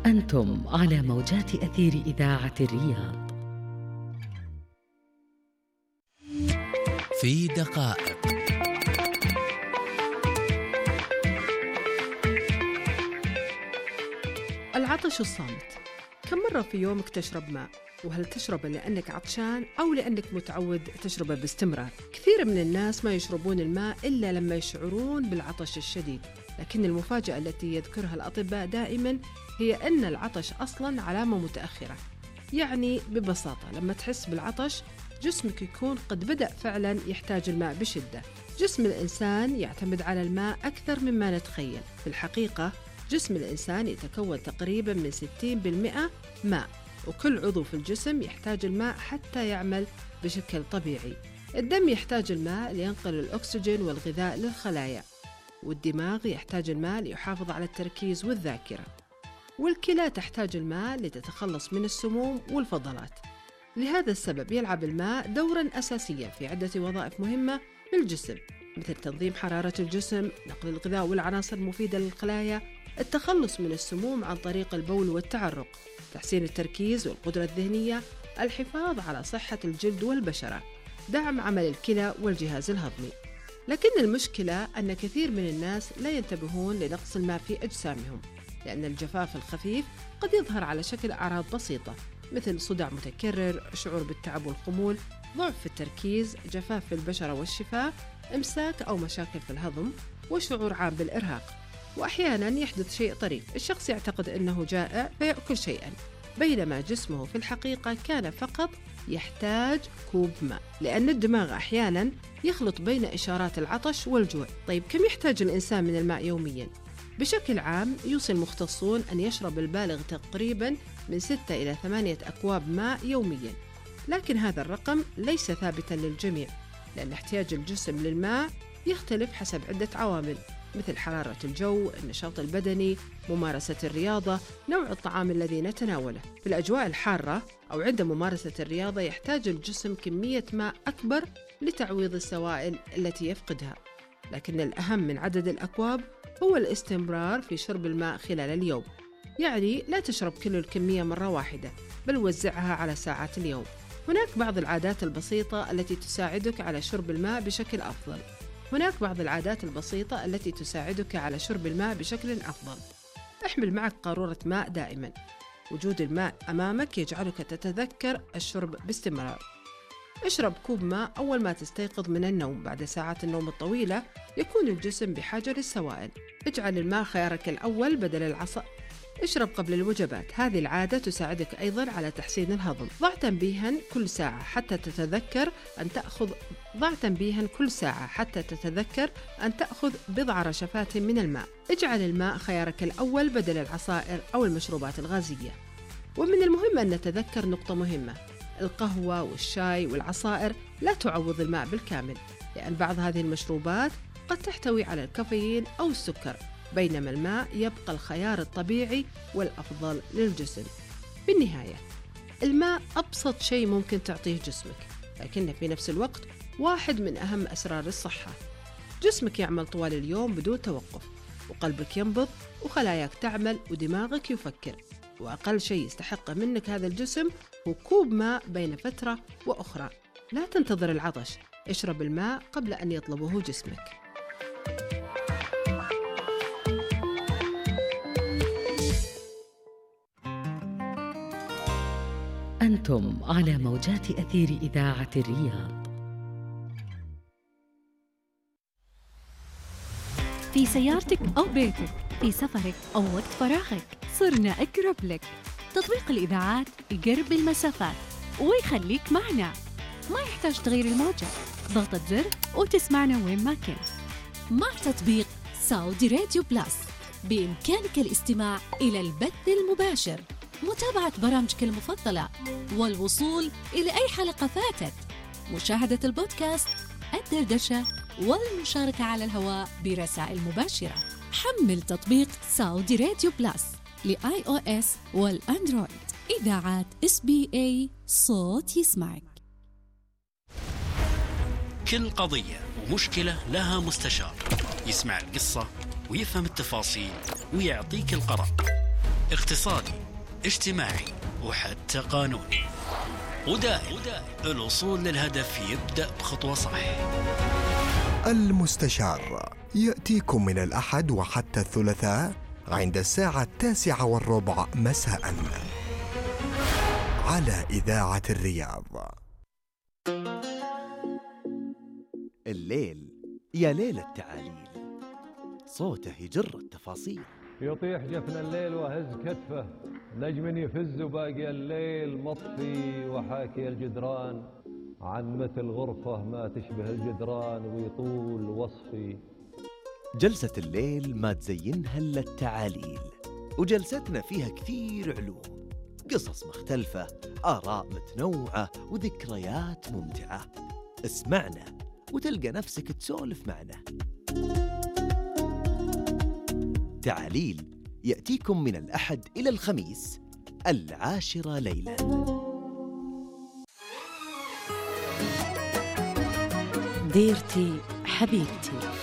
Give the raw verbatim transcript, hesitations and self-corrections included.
أنتم على موجات أثير إذاعة الرياض. في دقائق. العطش الصامت. كم مرة في يومك تشرب ماء؟ وهل تشربه لأنك عطشان أو لأنك متعود تشربه باستمرار؟ كثير من الناس ما يشربون الماء إلا لما يشعرون بالعطش الشديد، لكن المفاجأة التي يذكرها الأطباء دائما هي أن العطش أصلا علامة متأخرة. يعني ببساطة لما تحس بالعطش جسمك يكون قد بدأ فعلا يحتاج الماء بشدة. جسم الإنسان يعتمد على الماء أكثر مما نتخيل. في الحقيقة جسم الإنسان يتكون تقريبا من ستين بالمئة ماء، وكل عضو في الجسم يحتاج الماء حتى يعمل بشكل طبيعي. الدم يحتاج الماء لينقل الأكسجين والغذاء للخلايا، والدماغ يحتاج الماء ليحافظ على التركيز والذاكرة، والكلى تحتاج الماء لتتخلص من السموم والفضلات. لهذا السبب يلعب الماء دورا أساسيا في عدة وظائف مهمة بالجسم، مثل تنظيم حرارة الجسم، نقل الغذاء والعناصر المفيدة للخلايا، التخلص من السموم عن طريق البول والتعرق، تحسين التركيز والقدرة الذهنية، الحفاظ على صحة الجلد والبشرة، دعم عمل الكلى والجهاز الهضمي. لكن المشكلة أن كثير من الناس لا ينتبهون لنقص الماء في أجسامهم، لأن الجفاف الخفيف قد يظهر على شكل أعراض بسيطة مثل صداع متكرر، شعور بالتعب والخمول، ضعف في التركيز، جفاف في البشرة والشفاه، إمساك أو مشاكل في الهضم، وشعور عام بالإرهاق. وأحيانا يحدث شيء طريف، الشخص يعتقد أنه جائع فيأكل شيئا، بينما جسمه في الحقيقة كان فقط يحتاج كوب ماء، لأن الدماغ أحيانا يخلط بين إشارات العطش والجوع. طيب كم يحتاج الإنسان من الماء يوميا؟ بشكل عام يوصي المختصون أن يشرب البالغ تقريبا من ستة إلى ثمانية أكواب ماء يوميا، لكن هذا الرقم ليس ثابتا للجميع، لأن احتياج الجسم للماء يختلف حسب عدة عوامل مثل حرارة الجو، النشاط البدني، ممارسة الرياضة، نوع الطعام الذي نتناوله. في الأجواء الحارة أو عند ممارسة الرياضة يحتاج الجسم كمية ماء أكبر لتعويض السوائل التي يفقدها، لكن الأهم من عدد الأكواب هو الاستمرار في شرب الماء خلال اليوم. يعني لا تشرب كل الكمية مرة واحدة، بل وزعها على ساعات اليوم. هناك بعض العادات البسيطة التي تساعدك على شرب الماء بشكل أفضل. هناك بعض العادات البسيطة التي تساعدك على شرب الماء بشكل أفضل. احمل معك قارورة ماء دائما. وجود الماء أمامك يجعلك تتذكر الشرب باستمرار. اشرب كوب ماء أول ما تستيقظ من النوم. بعد ساعات النوم الطويلة يكون الجسم بحاجة للسوائل. اجعل الماء خيارك الأول بدل العصا. اشرب قبل الوجبات. هذه العادة تساعدك أيضا على تحسين الهضم. ضع تنبيها كل ساعة حتى تتذكر أن تأخذ ضع تنبيها كل ساعة حتى تتذكر أن تأخذ بضع رشفات من الماء. اجعل الماء خيارك الأول بدل العصائر أو المشروبات الغازية. ومن المهم أن نتذكر نقطة مهمة: القهوة والشاي والعصائر لا تعوض الماء بالكامل، لأن بعض هذه المشروبات قد تحتوي على الكافيين أو السكر، بينما الماء يبقى الخيار الطبيعي والأفضل للجسم. بالنهاية الماء أبسط شيء ممكن تعطيه جسمك، لكنه في نفس الوقت واحد من أهم أسرار الصحة. جسمك يعمل طوال اليوم بدون توقف، وقلبك ينبض، وخلاياك تعمل، ودماغك يفكر، وأقل شيء يستحق منك هذا الجسم هو كوب ماء بين فترة وأخرى. لا تنتظر العطش، اشرب الماء قبل أن يطلبه جسمك. أنتم على موجات أثير إذاعة الرياض. في سيارتك أو بيتك، في سفرك أو وقت فراغك، صرنا أقرب لك. تطبيق الإذاعات يقرب المسافات ويخليك معنا، ما يحتاج تغير الموجة، ضغطة زر وتسمعنا وين ما كنت. مع تطبيق سعودي راديو بلاس بإمكانك الاستماع إلى البث المباشر، متابعة برامجك المفضلة، والوصول إلى أي حلقة فاتت، مشاهدة البودكاست، الدردشة، والمشاركة على الهواء برسائل مباشرة. حمل تطبيق سعودي راديو بلاس لآي أو إس والأندرويد. إذاعات إس بي إي، صوت يسمعك. كل قضية ومشكلة لها مستشار يسمع القصة ويفهم التفاصيل ويعطيك القرار. اقتصادي، اجتماعي، وحتى قانوني. ودائم الوصول للهدف يبدأ بخطوة صح. المستشار يأتيكم من الأحد وحتى الثلاثاء عند الساعة التاسعة والربع مساء على إذاعة الرياض. الليل يا ليل التعاليل، صوته يجر التفاصيل. يطيح جفن الليل وهز كتفه، نجم يفز وباقي الليل مطفي، وحاكي الجدران عن مثل غرفة ما تشبه الجدران ويطول وصفي. جلسة الليل ما تزينها إلا التعاليل، وجلستنا فيها كثير علوم، قصص مختلفة، آراء متنوعة، وذكريات ممتعة. اسمعنا وتلقى نفسك تسولف معنا. تعاليل يأتيكم من الأحد إلى الخميس العاشرة ليلاً. ديرتي حبيبتي.